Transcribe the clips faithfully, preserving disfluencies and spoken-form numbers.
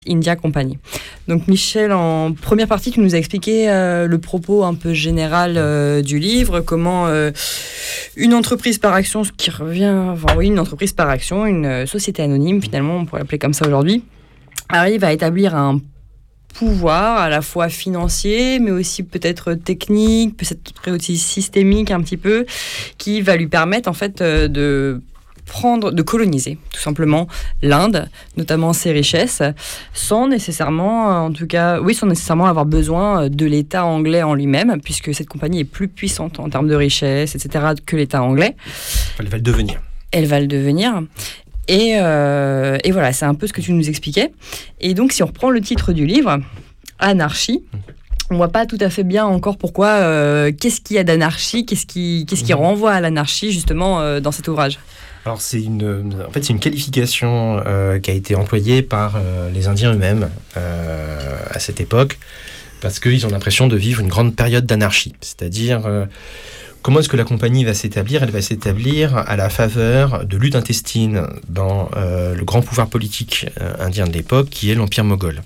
India Company. Donc Michel, en première partie, tu nous as expliqué euh, le propos un peu général euh, du livre, comment euh, une entreprise par action, ce qui revient, enfin oui, une entreprise par action, une société anonyme finalement, on pourrait l'appeler comme ça aujourd'hui, arrive à établir un pouvoir à la fois financier, mais aussi peut-être technique, peut-être aussi systémique un petit peu, qui va lui permettre en fait euh, de prendre, de coloniser tout simplement l'Inde, notamment ses richesses, sans nécessairement, en tout cas, oui, sans nécessairement avoir besoin de l'État anglais en lui-même, puisque cette compagnie est plus puissante en termes de richesses, et cetera, que l'État anglais. Elle va le devenir. Elle va le devenir. Et, euh, et voilà, c'est un peu ce que tu nous expliquais. Et donc, si on reprend le titre du livre, Anarchie, on ne voit pas tout à fait bien encore pourquoi, euh, qu'est-ce qu'il y a d'anarchie, qu'est-ce qui, qu'est-ce qui renvoie à l'anarchie, justement, euh, dans cet ouvrage. Alors, c'est une, en fait, c'est une qualification euh, qui a été employée par euh, les Indiens eux-mêmes euh, à cette époque, parce qu'ils ont l'impression de vivre une grande période d'anarchie. C'est-à-dire, euh, comment est-ce que la compagnie va s'établir ? Elle va s'établir à la faveur de luttes intestines dans euh, le grand pouvoir politique euh, indien de l'époque, qui est l'Empire moghol.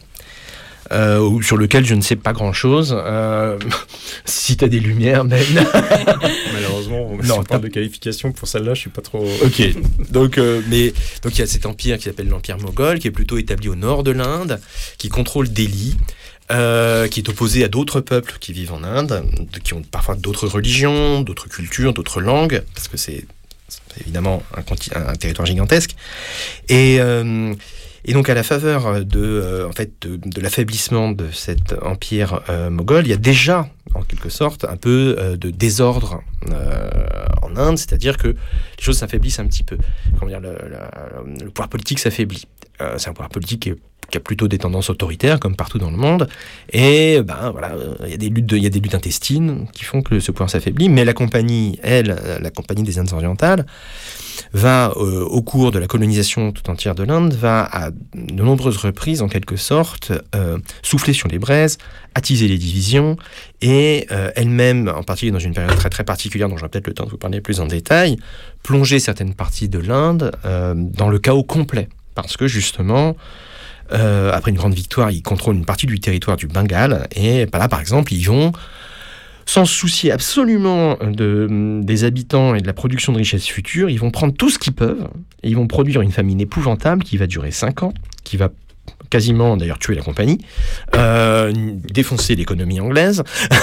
Euh, sur lequel je ne sais pas grand-chose. Euh, si tu as des lumières, Ben. Malheureusement, on non, parle de qualification pour celle-là, je suis pas trop... Ok, donc euh, mais donc il y a cet empire qui s'appelle l'Empire moghol, qui est plutôt établi au nord de l'Inde, qui contrôle Delhi, euh, qui est opposé à d'autres peuples qui vivent en Inde, qui ont parfois d'autres religions, d'autres cultures, d'autres langues, parce que c'est, c'est évidemment un, conti- un territoire gigantesque. Et... Euh, Et donc, à la faveur de, euh, en fait, de, de l'affaiblissement de cet empire euh, moghol, il y a déjà, en quelque sorte, un peu euh, de désordre euh, en Inde, c'est-à-dire que les choses s'affaiblissent un petit peu. Comment dire, le, le, le pouvoir politique s'affaiblit. Euh, c'est un pouvoir politique qui, est, qui a plutôt des tendances autoritaires, comme partout dans le monde. Et ben voilà, il y a des luttes, de, il y a des luttes intestines qui font que ce pouvoir s'affaiblit. Mais la compagnie, elle, la compagnie des Indes orientales, va, euh, au cours de la colonisation tout entière de l'Inde, va à de nombreuses reprises, en quelque sorte, euh, souffler sur les braises, attiser les divisions, et euh, elle-même, en particulier dans une période très très particulière, dont j'aurai peut-être le temps de vous parler plus en détail, plonger certaines parties de l'Inde euh, dans le chaos complet. Parce que justement, euh, après une grande victoire, ils contrôlent une partie du territoire du Bengale, et bah là, par exemple, ils vont... sans se soucier absolument de, des habitants et de la production de richesses futures, ils vont prendre tout ce qu'ils peuvent, et ils vont produire une famine épouvantable qui va durer cinq ans, qui va quasiment d'ailleurs tuer la compagnie, euh, défoncer l'économie anglaise,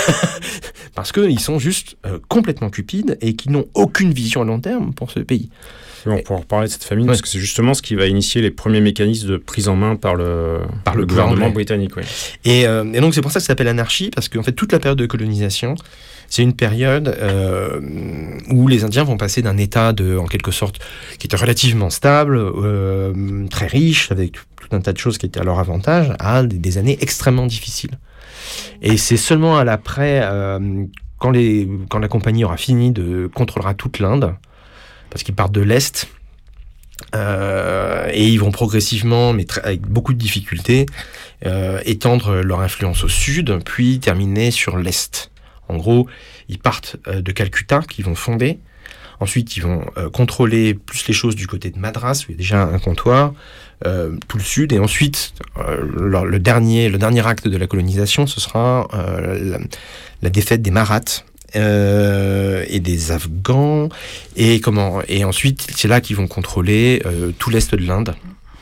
parce qu'ils sont juste euh, complètement cupides et qui n'ont aucune vision à long terme pour ce pays. On pourra reparler de cette famine, ouais. parce que c'est justement ce qui va initier les premiers mécanismes de prise en main par le, par le, le gouvernement anglais. britannique. Oui. Et, euh, et donc c'est pour ça que ça s'appelle anarchie, parce qu'en fait toute la période de colonisation, c'est une période euh, où les Indiens vont passer d'un état de, en quelque sorte, qui était relativement stable, euh, très riche, avec tout un tas de choses qui étaient à leur avantage, à des, des années extrêmement difficiles. Et c'est seulement à l'après, euh, quand, les, quand la compagnie aura fini de contrôlera toute l'Inde, parce qu'ils partent de l'Est, euh, et ils vont progressivement, mais très, avec beaucoup de difficultés, euh, étendre leur influence au sud, puis terminer sur l'Est. En gros, ils partent euh, de Calcutta, qu'ils vont fonder. Ensuite, ils vont euh, contrôler plus les choses du côté de Madras, où il y a déjà un comptoir, euh, tout le sud. Et ensuite, euh, le, le, dernier, le dernier acte de la colonisation, ce sera euh, la, la défaite des Marathas, Euh, et des Afghans, et comment et ensuite c'est là qu'ils vont contrôler euh, tout l'est de l'Inde.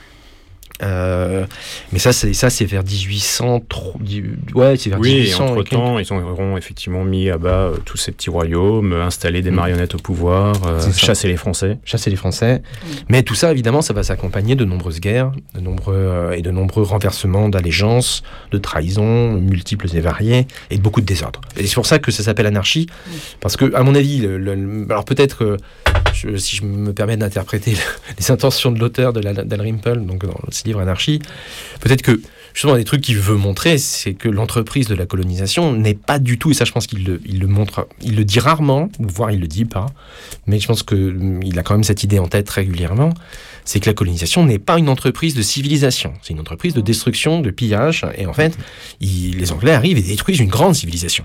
Euh, mais ça c'est ça c'est vers dix-huit cents, ouais c'est vers oui, dix-huit cents. Et entre temps ils auront effectivement mis à bas euh, tous ces petits royaumes, installé des marionnettes au pouvoir, euh, chasser les Français, chasser les Français. Mmh. Mais tout ça évidemment ça va s'accompagner de nombreuses guerres, de nombreux euh, et de nombreux renversements d'allégeances, de trahisons multiples et variées, et de beaucoup de désordre. Et c'est pour ça que ça s'appelle anarchie, mmh. parce que à mon avis, le, le, alors peut-être euh, je, si je me permets d'interpréter les intentions de l'auteur de la, Dalrymple, donc dans ce livre Anarchie, peut-être que justement des trucs qu'il veut montrer, c'est que l'entreprise de la colonisation n'est pas du tout, et ça je pense qu'il le, il le montre, il le dit rarement, voire il le dit pas, mais je pense qu'il a quand même cette idée en tête régulièrement, c'est que la colonisation n'est pas une entreprise de civilisation, c'est une entreprise de destruction, de pillage, et en fait, il, les Anglais arrivent et détruisent une grande civilisation.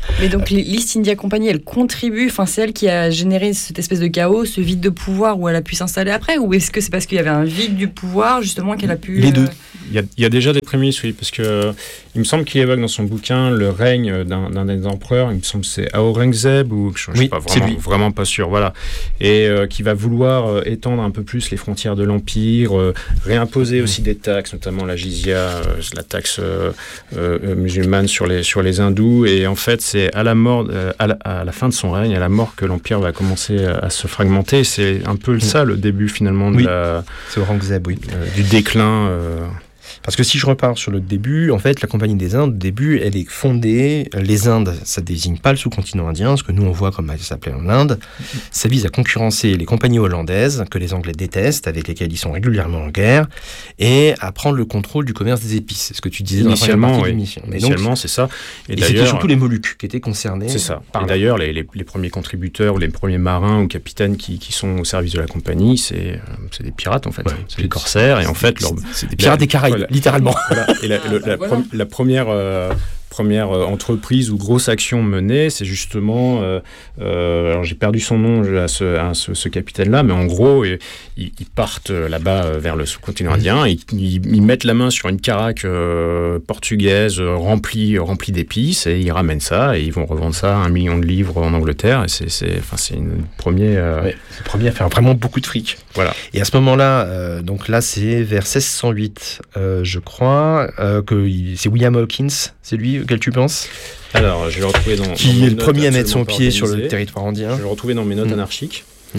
Mais donc l'East India Company, elle contribue, enfin c'est elle qui a généré cette espèce de chaos, ce vide de pouvoir où elle a pu s'installer après, ou est-ce que c'est parce qu'il y avait un vide du pouvoir justement qu'elle a pu... Les deux. Il y, a, il y a déjà des prémices, oui, parce que euh, il me semble qu'il évoque dans son bouquin le règne d'un, d'un des empereurs, il me semble que c'est Aurangzeb, ou je ne suis oui, pas vraiment, vraiment pas sûr, voilà, et euh, qui va vouloir euh, étendre un peu plus les frontières de l'Empire, euh, réimposer mmh. aussi des taxes, notamment la jizya, euh, la taxe euh, euh, musulmane sur les, sur les hindous, et en fait c'est à la, mort, euh, à, la, à la fin de son règne, à la mort que l'Empire va commencer à, à se fragmenter, c'est un peu mmh. ça le début finalement de oui, la, c'est Aurangzeb, oui. euh, du déclin... Euh, Parce que si je repars sur le début, en fait, la Compagnie des Indes, au début, elle est fondée... Les Indes, ça désigne pas le sous-continent indien, ce que nous, on voit comme ça s'appelait en Inde. Ça vise à concurrencer les compagnies hollandaises, que les Anglais détestent, avec lesquelles ils sont régulièrement en guerre, et à prendre le contrôle du commerce des épices. C'est ce que tu disais dans la première partie oui. de l'émission. Mais Initialement, donc, c'est ça. Et, et c'était surtout les Moluques qui étaient concernés. C'est ça. Et d'ailleurs, les, les, les premiers contributeurs, les premiers marins ou capitaines qui, qui sont au service de la compagnie, c'est, c'est des pirates, en fait. Ouais, c'est des corsaires, et en fait... C'est, leur... c'est des pirates des Caraïbes, voilà. littéralement. Voilà. Et la, le, la, voilà. pre- la première, euh, première euh, entreprise ou grosse action menée, c'est justement, euh, euh, alors j'ai perdu son nom à ce, à ce, ce capitaine-là, mais en gros, ils, ils partent là-bas euh, vers le sous-continent indien, ils, ils, ils mettent la main sur une caraque euh, portugaise euh, remplie, remplie d'épices, et ils ramènent ça, et ils vont revendre ça à un million de livres en Angleterre, et c'est, c'est, enfin, c'est une première... Euh... Ouais, c'est le premier à faire vraiment beaucoup de fric. Voilà. Et à ce moment-là, euh, donc là, c'est vers seize cent huit, euh, je crois, euh, que il, c'est William Hawkins, c'est lui auquel tu penses ? Alors, je vais le retrouver dans... Qui dans est le premier à mettre son pied sur le territoire indien. Je vais le retrouver dans mes notes mmh. anarchiques. Mmh.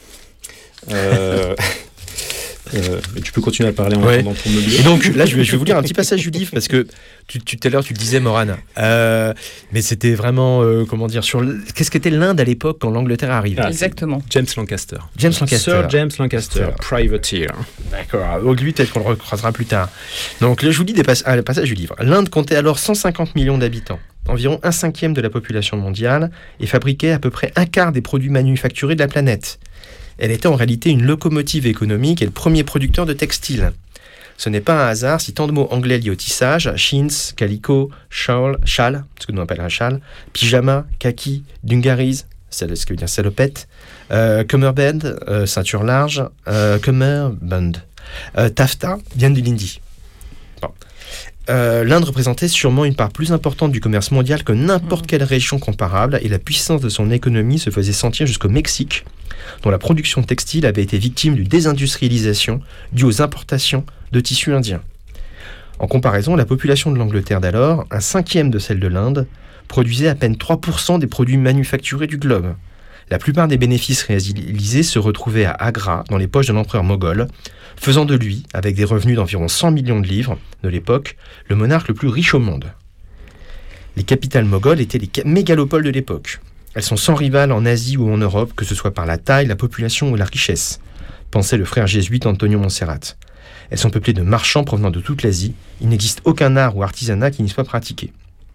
Euh... Euh, mais tu peux continuer à parler en ouais. attendant ton meublé. Et donc là, je vais, je vais vous lire un petit passage du livre parce que tu, tu, tout à l'heure tu le disais, Morane. Euh, mais c'était vraiment euh, comment dire sur le, qu'est-ce qu'était l'Inde à l'époque quand l'Angleterre arrive. Ah, exactement. James Lancaster. James Lancaster. Sir James Lancaster, privateer. D'accord. Donc lui, peut-être qu'on le recroisera plus tard. Donc là, je vous lis des pass- ah, le passage du livre. L'Inde comptait alors cent cinquante millions d'habitants, environ un cinquième de la population mondiale, et fabriquait à peu près un quart des produits manufacturés de la planète. Elle était en réalité une locomotive économique et le premier producteur de textiles. Ce n'est pas un hasard si tant de mots anglais liés au tissage, chintz, calico, châle, châle, ce que nous appellons un châle, pyjama, kaki, dungarees, c'est ce que veut dire salopette, euh, cummerbund, euh, ceinture large, euh, cummerbund, euh, taffeta, viennent de l'Indie. Bon. Euh, L'Inde représentait sûrement une part plus importante du commerce mondial que n'importe quelle région comparable, et la puissance de son économie se faisait sentir jusqu'au Mexique, dont la production textile avait été victime d'une désindustrialisation due aux importations de tissus indiens. En comparaison, la population de l'Angleterre d'alors, un cinquième de celle de l'Inde, produisait à peine trois pour cent des produits manufacturés du globe. La plupart des bénéfices réalisés se retrouvaient à Agra, dans les poches de l'empereur moghol, faisant de lui, avec des revenus d'environ cent millions de livres de l'époque, le monarque le plus riche au monde. Les capitales mogholes étaient les mégalopoles de l'époque. Elles sont sans rival en Asie ou en Europe, que ce soit par la taille, la population ou la richesse, pensait le frère jésuite Antonio Monserrat. Elles sont peuplées de marchands provenant de toute l'Asie. Il n'existe aucun art ou artisanat qui n'y soit pratiqué.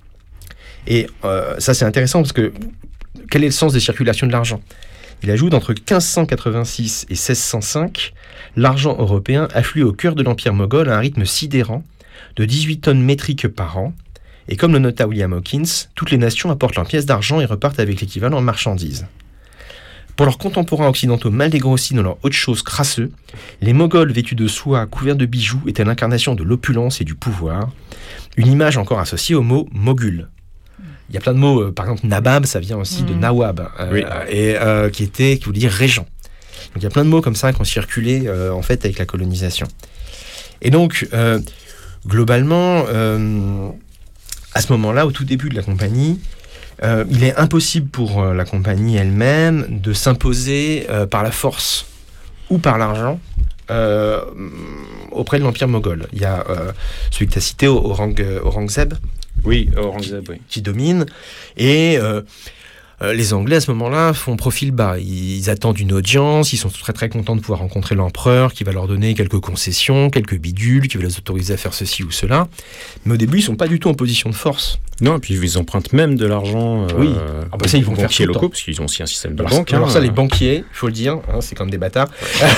Et euh, ça, c'est intéressant parce que quel est le sens des circulations de l'argent ? Il ajoute entre quinze cent quatre-vingt-six et seize cent cinq, l'argent européen afflue au cœur de l'Empire moghol à un rythme sidérant de dix-huit tonnes métriques par an. Et comme le nota William Hawkins, toutes les nations apportent leurs pièces d'argent et repartent avec l'équivalent en marchandises. Pour leurs contemporains occidentaux mal dégrossis dans leur haute chose crasseux, les Moghols vêtus de soie couverts de bijoux étaient l'incarnation de l'opulence et du pouvoir, une image encore associée au mot moghul. Il y a plein de mots, euh, par exemple Nabab, ça vient aussi mmh. de Nawab, euh, oui. et, euh, qui, était, qui voulait dire régent. Donc il y a plein de mots comme ça qui ont circulé euh, en fait, avec la colonisation. Et donc, euh, globalement... Euh, À ce moment-là, au tout début de la compagnie, euh, il est impossible pour euh, la compagnie elle-même de s'imposer euh, par la force ou par l'argent euh, auprès de l'Empire moghol. Il y a euh, celui que tu as cité, Orang, Aurangzeb, oui, Aurangzeb, oui. qui domine. Et euh, euh, les Anglais, à ce moment-là, font profil bas. Ils, ils attendent une audience, ils sont très très contents de pouvoir rencontrer l'empereur, qui va leur donner quelques concessions, quelques bidules, qui va les autoriser à faire ceci ou cela. Mais au début, ils ne sont pas du tout en position de force Non, et puis ils empruntent même de l'argent euh, oui. ah bah ça, ils vont aux faire banquiers tout le locaux, temps. parce qu'ils ont aussi un système de alors, banque. Alors hein. ça, les banquiers, il faut le dire, hein, c'est comme des bâtards.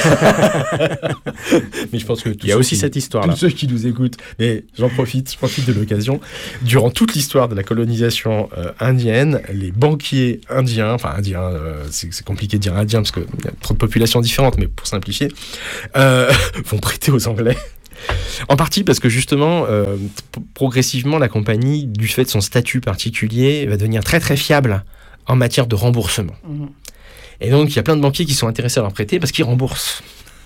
Mais je pense que il y a aussi qui, cette histoire-là. Tous ceux qui nous écoutent, mais j'en profite, je profite de l'occasion. Durant toute l'histoire de la colonisation euh, indienne, les banquiers indiens, enfin indiens, euh, c'est, c'est compliqué de dire indiens parce qu'il y a trop de populations différentes, mais pour simplifier, euh, vont prêter aux Anglais. En partie parce que justement, euh, p- progressivement, la compagnie, du fait de son statut particulier, va devenir très très fiable en matière de remboursement. Mmh. Et donc, il y a plein de banquiers qui sont intéressés à leur prêter parce qu'ils remboursent.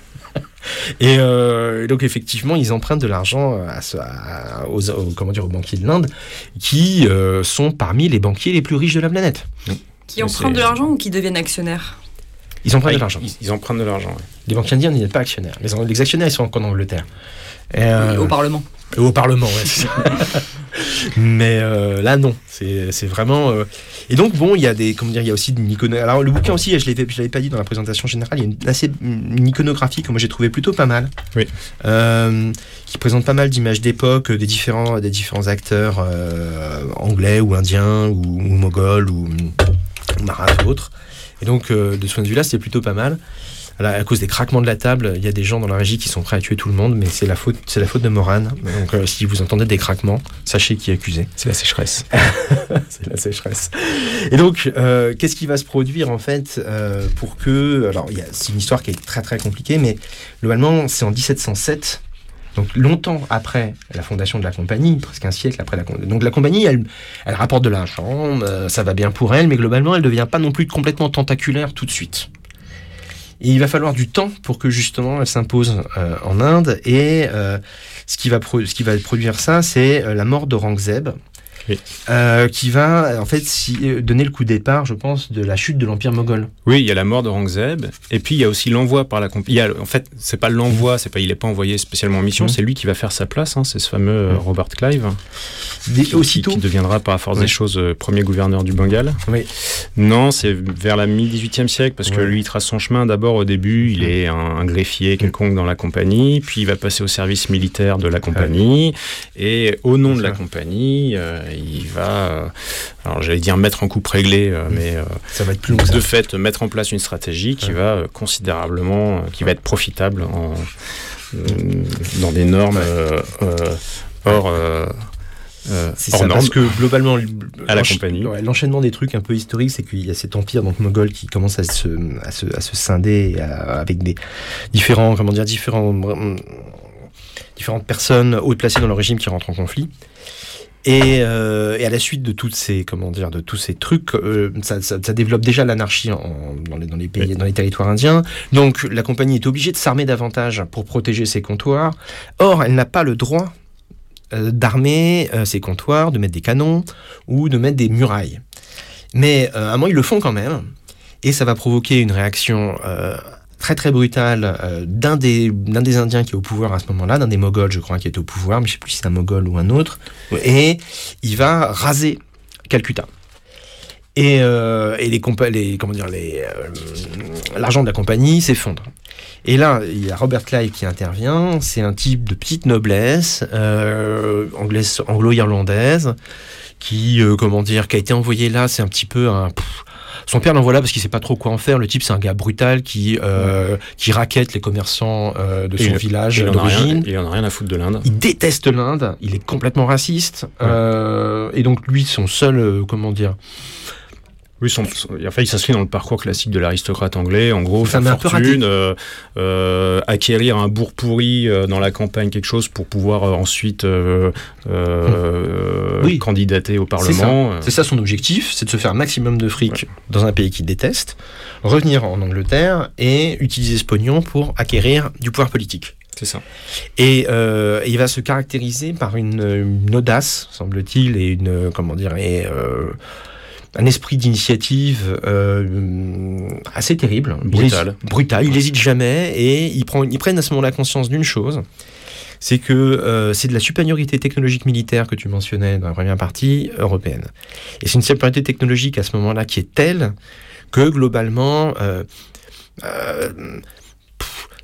Et euh, donc, effectivement, ils empruntent de l'argent à, à, aux, aux, comment dire, aux banquiers de l'Inde qui euh, sont parmi les banquiers les plus riches de la planète. Qui empruntent de l'argent ou qui deviennent actionnaires ? Ils empruntent ah, de l'argent. Ils, ils empruntent de l'argent, oui. Les banquiers indiens n'y sont pas actionnaires. Les, les actionnaires, ils sont encore en Angleterre. Et euh, au Parlement. Au Parlement, ouais, c'est ça. Mais euh, là, non. C'est, c'est vraiment... Euh... Et donc, bon, il y a des... Comment dire, il y a aussi une iconographie... Alors, le bouquin aussi, je ne l'avais, je l'avais pas dit dans la présentation générale, il y a une, assez, une iconographie que moi, j'ai trouvé plutôt pas mal. Oui. Euh, qui présente pas mal d'images d'époque, des différents, des différents acteurs euh, anglais ou indiens ou, ou moghols ou, ou marathes ou autres. Et donc, euh, de ce point de vue-là, c'est plutôt pas mal. Alors, à cause des craquements de la table, il y a des gens dans la régie qui sont prêts à tuer tout le monde, mais c'est la faute, c'est la faute de Morane. Donc, euh, si vous entendez des craquements, sachez qui est accusé. C'est la sécheresse. C'est la sécheresse. Et donc, euh, qu'est-ce qui va se produire en fait euh, pour que... Alors, il y a, c'est une histoire qui est très très compliquée, mais globalement, c'est en dix-sept cent sept. Donc longtemps après la fondation de la compagnie, presque un siècle après la compagnie. Donc la compagnie, elle, elle rapporte de l'argent, euh, ça va bien pour elle, mais globalement, elle ne devient pas non plus complètement tentaculaire tout de suite. Et il va falloir du temps pour que justement elle s'impose euh, en Inde. Et euh, ce, qui va pro- ce qui va produire ça, c'est euh, la mort d'Aurangzeb. Oui. Euh, qui va en fait si, euh, donner le coup de départ, je pense, de la chute de l'Empire moghol. Oui, il y a la mort d'Aurangzeb, et puis il y a aussi l'envoi par la compagnie. En fait, c'est pas l'envoi, c'est pas, il n'est pas envoyé spécialement en mission, mmh. c'est lui qui va faire sa place, hein, c'est ce fameux mmh. Robert Clive, Des, qui, aussitôt, qui, qui deviendra par la force oui. des choses euh, premier gouverneur du Bengale. Oui. Non, c'est vers la mi-dix-huitième siècle, parce oui. que lui, il trace son chemin. D'abord, au début, il mmh. est un, un greffier quelconque dans la compagnie, puis il va passer au service militaire de la compagnie, oui. et au nom de la compagnie, euh, il va, alors j'allais dire mettre en coupe réglée, euh, mais euh, ça va être plus long, de ça. fait mettre en place une stratégie qui ouais. va euh, considérablement, euh, qui va être profitable en, euh, dans des normes euh, euh, hors, euh, euh, c'est hors ça, normes, parce que globalement, à la compagnie. Ouais, l'enchaînement des trucs un peu historiques, c'est qu'il y a cet empire donc moghol qui commence à se, à se, à se scinder à, avec des différents, comment dire, différents, différentes personnes haut placées dans le régime qui rentrent en conflit. Et, euh, et à la suite de toutes ces, comment dire, de tous ces trucs, euh, ça, ça, ça développe déjà l'anarchie en, dans, les, dans les pays, dans les territoires indiens. Donc la compagnie est obligée de s'armer davantage pour protéger ses comptoirs. Or, elle n'a pas le droit euh, d'armer euh, ses comptoirs, de mettre des canons ou de mettre des murailles. Mais euh, à un moment, ils le font quand même, et ça va provoquer une réaction Euh, très très brutal euh, d'un, des, d'un des Indiens qui est au pouvoir à ce moment-là, d'un des Moghols, je crois, qui est au pouvoir, mais je ne sais plus si c'est un Moghol ou un autre, et il va raser Calcutta. Et, euh, et les, compa- les, comment dire, les, euh, l'argent de la compagnie s'effondre. Et là, il y a Robert Clive qui intervient, c'est un type de petite noblesse, euh, anglaise, anglo-irlandaise, qui, euh, comment dire, qui a été envoyé là, c'est un petit peu un... Pff, son père l'envoie là parce qu'il ne sait pas trop quoi en faire. Le type, c'est un gars brutal qui, euh, qui raquette les commerçants euh, de son il, village il d'origine. Il en a rien à foutre de l'Inde. Il déteste l'Inde. Il est complètement raciste. Ouais. Euh, et donc, lui, son seul... Euh, comment dire... Oui, son, son, en fait, il s'inscrit dans le parcours classique de l'aristocrate anglais. En gros, faire fortune, euh, euh, acquérir un bourg pourri euh, dans la campagne, quelque chose pour pouvoir euh, ensuite euh, euh, oui. candidater au Parlement. C'est ça. c'est ça son objectif, c'est de se faire un maximum de fric ouais. dans un pays qu'il déteste, revenir en Angleterre et utiliser ce pognon pour acquérir du pouvoir politique. C'est ça. Et, euh, et il va se caractériser par une, une audace, semble-t-il, et une comment dire et euh, un esprit d'initiative euh, assez terrible, brutal. Il brutal. Il n'hésite jamais et il prend, ils prennent à ce moment-là conscience d'une chose, c'est que euh, c'est de la supériorité technologique militaire que tu mentionnais dans la première partie européenne. Et c'est une supériorité technologique à ce moment-là qui est telle que globalement, euh, euh,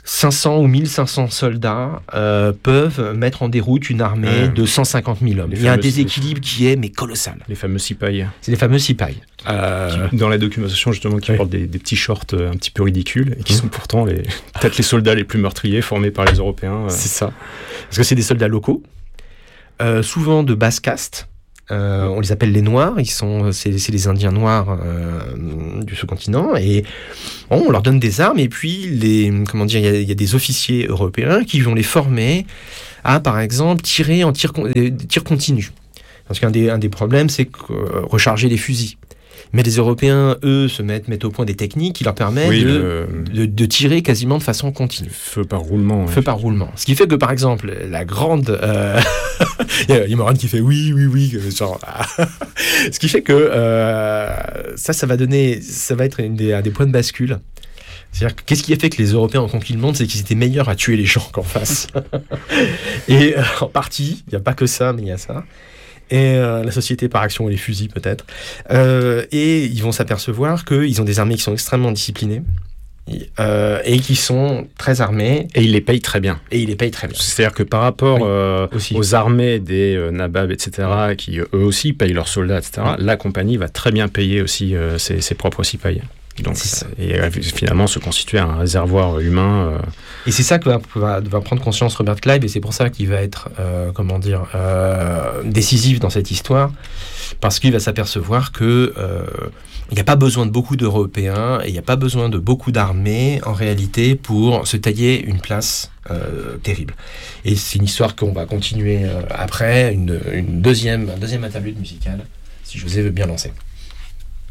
cinq cents ou mille cinq cents soldats euh, peuvent mettre en déroute une armée euh, de cent cinquante mille hommes. Il y a un déséquilibre qui est mais colossal. Les fameux sipailles. C'est les fameux sipailles. Euh... Dans la documentation justement qui oui. portent des, des petits shorts un petit peu ridicules et qui mmh. sont pourtant les, peut-être les soldats les plus meurtriers formés par les Européens. Euh... C'est ça. Parce que c'est des soldats locaux, euh, souvent de basse caste. Euh, on les appelle les Noirs, ils sont, c'est, c'est les Indiens noirs euh, du sous-continent, et bon, on leur donne des armes, et puis les, comment dire, il y, y a des officiers européens qui vont les former à, par exemple, tirer en tir, tir continu. Parce qu'un des, un des problèmes, c'est que, euh, recharger les fusils. Mais les Européens, eux, se mettent, mettent au point des techniques qui leur permettent oui, de, le... de, de tirer quasiment de façon continue. Feu par roulement. Feu par roulement. Ce qui fait que, par exemple, la grande... Euh... il y a Morane qui fait oui, oui, oui. Genre... Ce qui fait que euh, ça, ça va donner... Ça va être une des, un des points de bascule. C'est-à-dire que qu'est-ce qui a fait que les Européens ont conquis le monde, c'est qu'ils étaient meilleurs à tuer les gens qu'en face. Et euh, en partie, il n'y a pas que ça, mais il y a ça. Et euh, la société par action et les fusils peut-être. Euh, et ils vont s'apercevoir qu'ils ont des armées qui sont extrêmement disciplinées euh, et qui sont très armées. Et ils les payent très bien. Et ils les payent très bien. C'est-à-dire que par rapport oui, euh, aux armées des euh, nababs, et cetera, qui eux aussi payent leurs soldats, et cetera, oui. la compagnie va très bien payer aussi euh, ses, ses propres sipailles. Donc, et euh, finalement se constituer un réservoir humain. Euh... Et c'est ça que va, va, va prendre conscience Robert Clive, et c'est pour ça qu'il va être, euh, comment dire, euh, décisif dans cette histoire, parce qu'il va s'apercevoir que euh, il n'y a pas besoin de beaucoup d'Européens et il n'y a pas besoin de beaucoup d'armées en réalité pour se tailler une place euh, terrible. Et c'est une histoire qu'on va continuer euh, après, une, une deuxième, un deuxième interlude musical, si José veut bien lancer.